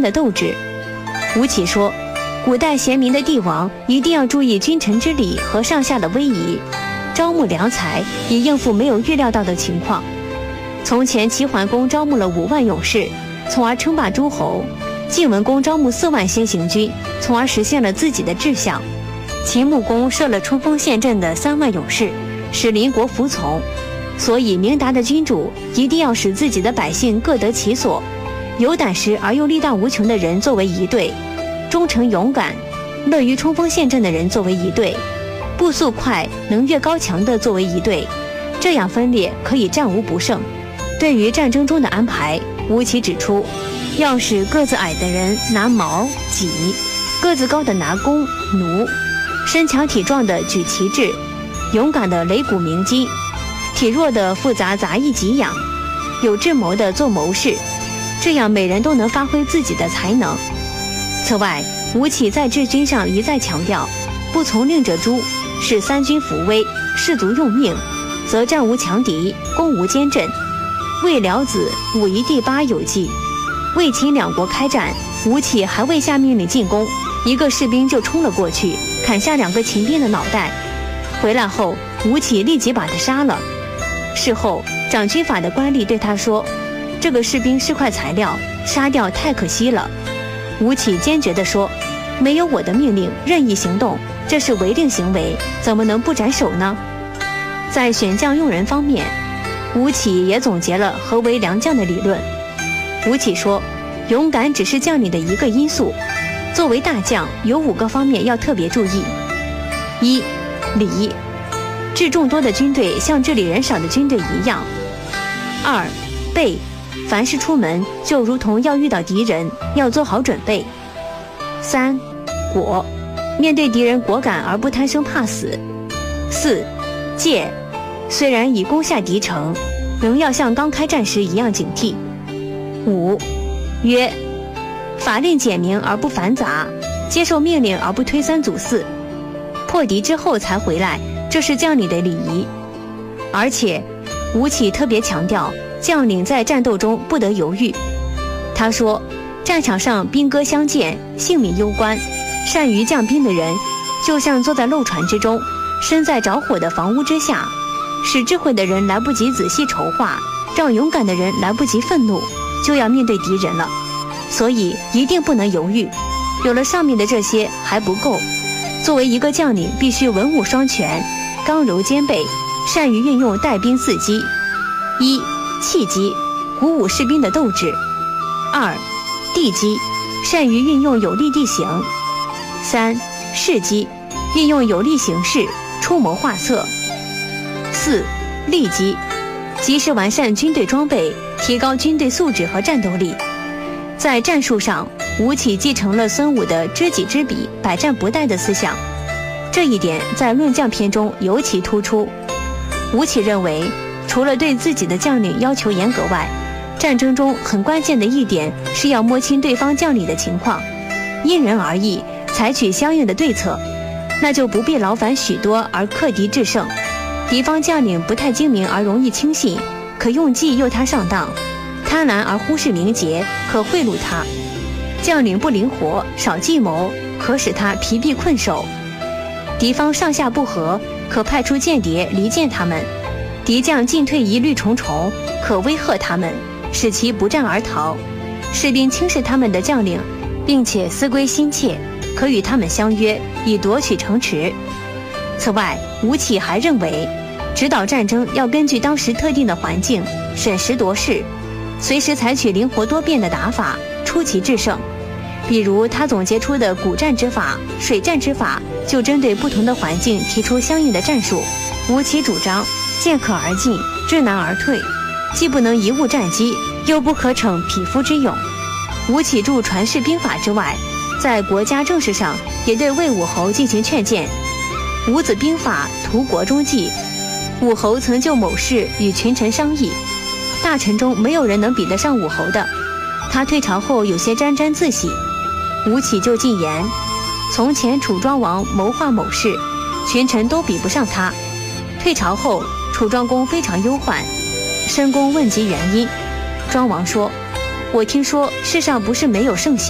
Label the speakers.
Speaker 1: 兵的斗志。吴起说，古代贤明的帝王一定要注意君臣之礼和上下的威仪，招募良才，以应付没有预料到的情况。从前齐桓公招募了5万勇士，从而称霸诸侯；晋文公招募4万先行军，从而实现了自己的志向；秦穆公设了冲锋陷阵的3万勇士，使邻国服从。所以明达的君主一定要使自己的百姓各得其所，有胆识而又力大无穷的人作为一队，忠诚勇敢、乐于冲锋陷阵的人作为一队，步速快、能越高墙的作为一队。这样分裂可以战无不胜。对于战争中的安排，吴起指出，要使个子矮的人拿矛戟，个子高的拿弓弩，身强体壮的举旗帜，勇敢的擂鼓鸣金，体弱的负责杂役给养，有智谋的做谋士，这样每人都能发挥自己的才能。此外，吴起在治军上一再强调，不从令者诛，使三军扶危，士卒用命，则战无强敌，攻无坚阵。为辽子武夷第8有记，魏秦2国开战，吴起还未下命令进攻，一个士兵就冲了过去，砍下2个秦兵的脑袋。回来后，吴起立即把他杀了。事后，掌军法的官吏对他说，这个士兵是块材料，杀掉太可惜了。吴起坚决地说，没有我的命令任意行动，这是违令行为，怎么能不斩首呢？在选将用人方面，吴起也总结了何为良将的理论。吴起说，勇敢只是将领的一个因素，作为大将有5个方面要特别注意。1. 礼，治众多的军队像治理人少的军队一样。2. 备，凡是出门就如同要遇到敌人，要做好准备。3. 果，面对敌人果敢而不贪生怕死。4. 戒，虽然已攻下敌城，仍要像刚开战时一样警惕。5. 约，法令简明而不繁杂，接受命令而不推三阻四，破敌之后才回来，这是将领的礼仪。而且吴起特别强调，将领在战斗中不得犹豫。他说，战场上兵戈相见，性命攸关，善于将兵的人就像坐在漏船之中，身在着火的房屋之下，使智慧的人来不及仔细筹划，让勇敢的人来不及愤怒，就要面对敌人了。所以一定不能犹豫。有了上面的这些还不够，作为一个将领，必须文武双全，刚柔兼备，善于运用带兵伺机。1. 气机，鼓舞士兵的斗志。2. 地机，善于运用有利地形。3. 势机，运用有利形势，出谋划策。4. 力机，及时完善军队装备，提高军队素质和战斗力。在战术上，吴起继承了孙武的知己知彼，百战不殆的思想，这一点在论将篇中尤其突出。吴起认为，除了对自己的将领要求严格外，战争中很关键的一点是要摸清对方将领的情况，因人而异，采取相应的对策，那就不必劳烦许多而克敌制胜。敌方将领不太精明而容易轻信，可用计诱他上当；贪婪而忽视明节，可贿赂他。将领不灵活，少计谋，可使他疲弊困守。敌方上下不和，可派出间谍离间他们。敌将进退疑虑重重，可威吓他们，使其不战而逃。士兵轻视他们的将领，并且思归心切，可与他们相约，以夺取城池。此外，吴起还认为，指导战争要根据当时特定的环境，审时度势，随时采取灵活多变的打法，出奇制胜。比如他总结出的鼓战之法、水战之法，就针对不同的环境提出相应的战术。吴起主张见可而进，知难而退，既不能贻误战机，又不可逞匹夫之勇。吴起著传世兵法之外，在国家政事上也对魏武侯进行劝谏。伍子兵法图国中记，武侯曾就某事与群臣商议，大臣中没有人能比得上武侯的。他退朝后有些沾沾自喜，吴起就进言，从前楚庄王谋划某事，群臣都比不上他。退朝后，楚庄公非常忧患，申公问及原因，庄王说，我听说世上不是没有圣贤，